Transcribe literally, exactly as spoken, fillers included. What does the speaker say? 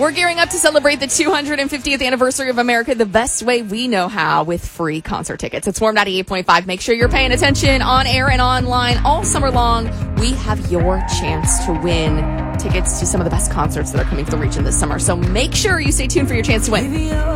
We're gearing up to celebrate the two hundred fiftieth anniversary of America the best way we know how, with free concert tickets. It's Warm ninety-eight point five. Make sure you're paying attention on air and online all summer long. We have your chance to win tickets to some of the best concerts that are coming to the region this summer. So make sure you stay tuned for your chance to win.